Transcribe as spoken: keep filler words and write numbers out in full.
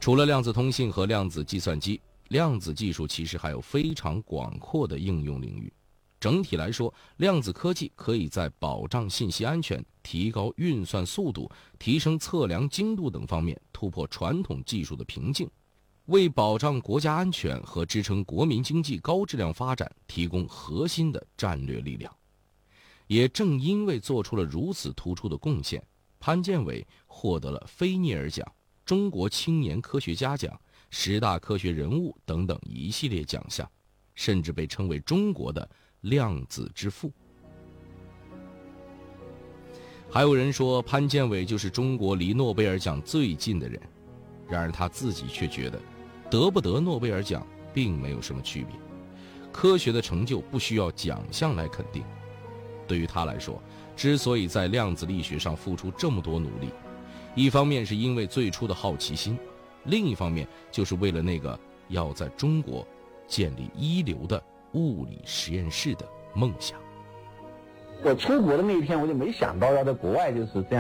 除了量子通信和量子计算机，量子技术其实还有非常广阔的应用领域。整体来说，量子科技可以在保障信息安全、提高运算速度、提升测量精度等方面突破传统技术的瓶颈，为保障国家安全和支撑国民经济高质量发展提供核心的战略力量。也正因为做出了如此突出的贡献，潘建伟获得了菲涅尔奖、中国青年科学家奖、十大科学人物等等一系列奖项，甚至被称为中国的量子之父。还有人说潘建伟就是中国离诺贝尔奖最近的人，然而他自己却觉得得不得诺贝尔奖并没有什么区别，科学的成就不需要奖项来肯定。对于他来说，之所以在量子力学上付出这么多努力，一方面是因为最初的好奇心，另一方面就是为了那个要在中国建立一流的物理实验室的梦想。 我出国的那一天，我就没想到要在国外就是这样